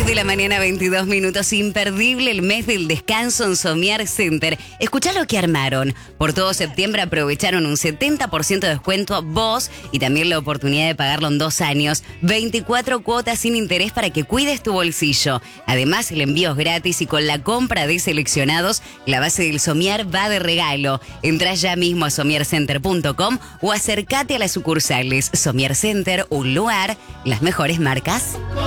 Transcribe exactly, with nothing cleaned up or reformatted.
diez de la mañana, veintidós minutos. Imperdible el mes del descanso en Somier Center. Escuchá lo que armaron. Por todo septiembre aprovecharon un setenta por ciento de descuento vos y también la oportunidad de pagarlo en dos años. veinticuatro cuotas sin interés para que cuides tu bolsillo. Además, el envío es gratis y con la compra de seleccionados, la base del Somier va de regalo. Entrá ya mismo a somier center punto com o acércate a las sucursales. Somier Center, un lugar, las mejores marcas.